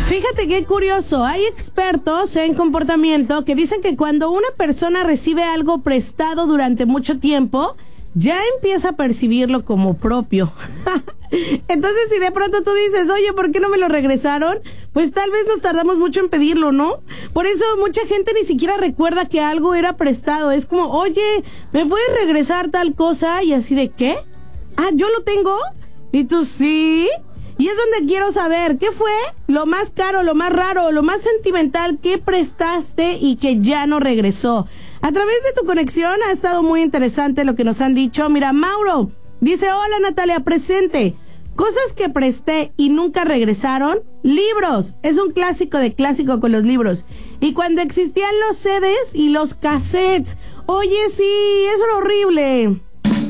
Fíjate qué curioso, hay expertos en comportamiento que dicen que cuando una persona recibe algo prestado durante mucho tiempo, ya empieza a percibirlo como propio. Entonces, si de pronto tú dices, oye, ¿por qué no me lo regresaron? Pues tal vez nos tardamos mucho en pedirlo, ¿no? Por eso mucha gente ni siquiera recuerda que algo era prestado. Es como, oye, ¿me puedes regresar tal cosa? Y así de, ¿qué? Ah, ¿yo lo tengo? Y tú, sí. Y es donde quiero saber, ¿qué fue lo más caro, lo más raro, lo más sentimental que prestaste y que ya no regresó? A través de tu conexión ha estado muy interesante lo que nos han dicho. Mira, Mauro dice, hola Natalia, presente. Cosas que presté y nunca regresaron. Libros, es un clásico de clásico con los libros. Y cuando existían los CDs y los cassettes. Oye, sí, eso era horrible.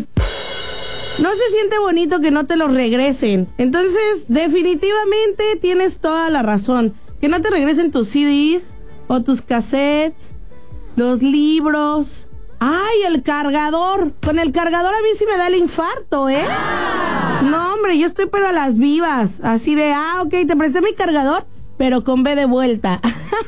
No se siente bonito que no te los regresen. Entonces, definitivamente tienes toda la razón. Que no te regresen tus CDs o tus cassettes, los libros. ¡Ay, el cargador! Con el cargador a mí sí me da el infarto, ¿eh? No, hombre, yo estoy pero a las vivas. Así de, ok, te presté mi cargador, pero con B de vuelta.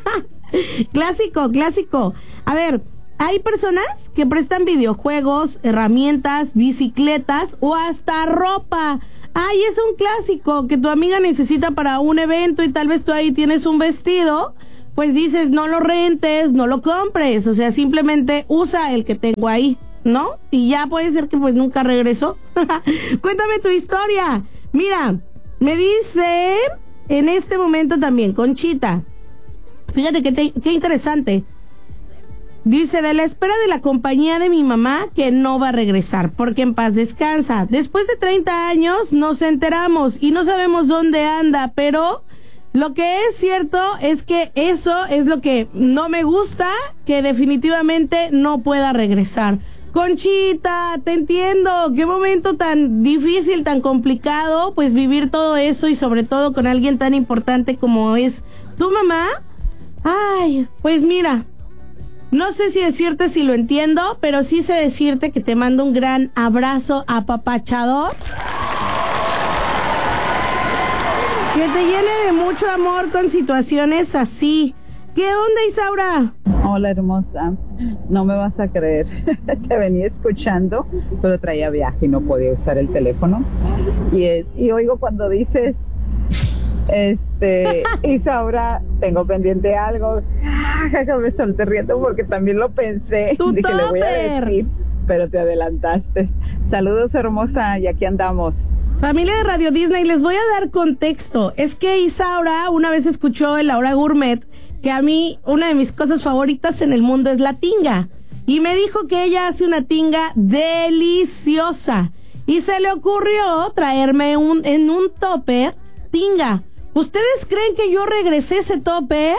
Clásico, clásico. A ver, hay personas que prestan videojuegos, herramientas, bicicletas o hasta ropa. Ay, es un clásico que tu amiga necesita para un evento y tal vez tú ahí tienes un vestido. Pues dices, no lo rentes, no lo compres, o sea, simplemente usa el que tengo ahí, ¿no? Y ya puede ser que pues nunca regresó. Cuéntame tu historia. Mira, me dice en este momento también, Conchita. Fíjate qué interesante. Dice, de la espera de la compañía de mi mamá que no va a regresar, porque en paz descansa. Después de 30 años nos enteramos y no sabemos dónde anda, pero lo que es cierto es que eso es lo que no me gusta, que definitivamente no pueda regresar. Conchita, te entiendo, qué momento tan difícil, tan complicado, pues vivir todo eso y sobre todo con alguien tan importante como es tu mamá. Ay, pues mira, no sé si decirte si lo entiendo, pero sí sé decirte que te mando un gran abrazo apapachador. Que te llene de mucho amor con situaciones así. ¿Qué onda, Isaura? Hola, hermosa. No me vas a creer. Te venía escuchando, pero traía viaje y no podía usar el teléfono. Y oigo cuando dices, Isaura, tengo pendiente algo. Me solté riendo porque también lo pensé. Dije, le voy a decir, pero te adelantaste. Saludos, hermosa, y aquí andamos. Familia de Radio Disney, les voy a dar contexto. Es que Isaura una vez escuchó en La Hora Gourmet que a mí una de mis cosas favoritas en el mundo es la tinga. Y me dijo que ella hace una tinga deliciosa. Y se le ocurrió traerme en un topper tinga. ¿Ustedes creen que yo regresé ese topper?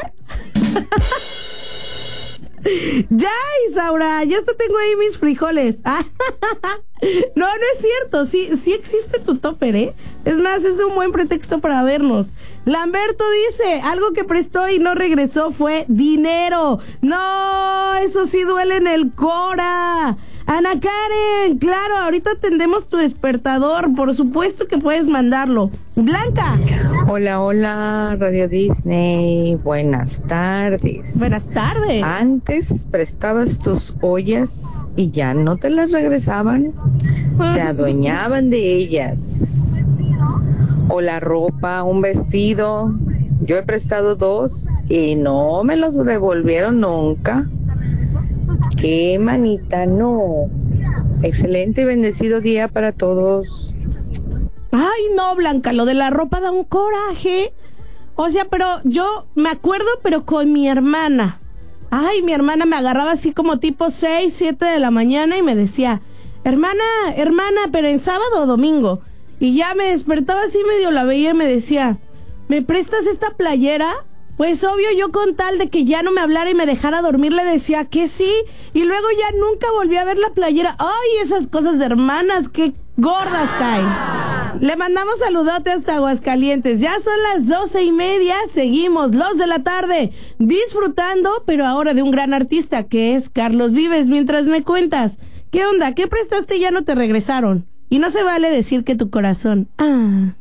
Ya, Isaura, ya hasta tengo ahí mis frijoles. No es cierto, sí existe tu topper, ¿eh? Es más, es un buen pretexto para vernos. Lamberto dice, algo que prestó y no regresó fue dinero. No, eso sí duele en el cora. Ana Karen, claro, ahorita atendemos tu despertador, por supuesto que puedes mandarlo. Blanca. Hola, Radio Disney, buenas tardes. Buenas tardes. Antes prestabas tus ollas y ya no te las regresaban, se adueñaban de ellas. O la ropa, un vestido, yo he prestado 2 y no me los devolvieron nunca. Qué manita, no. Excelente y bendecido día para todos. Ay, no, Blanca, lo de la ropa da un coraje. O sea, pero yo me acuerdo, pero con mi hermana. Ay, mi hermana me agarraba así como tipo 6, 7 de la mañana y me decía, hermana, pero en sábado o domingo. Y ya me despertaba así medio la veía y me decía, ¿me prestas esta playera? Pues obvio, yo con tal de que ya no me hablara y me dejara dormir le decía que sí. Y luego ya nunca volví a ver la playera. Ay, esas cosas de hermanas, qué gordas caen. Le mandamos saludote hasta Aguascalientes. Ya son las 12:30. Seguimos los de la tarde disfrutando, pero ahora de un gran artista que es Carlos Vives. Mientras me cuentas, ¿qué onda? ¿Qué prestaste y ya no te regresaron? Y no se vale decir que tu corazón...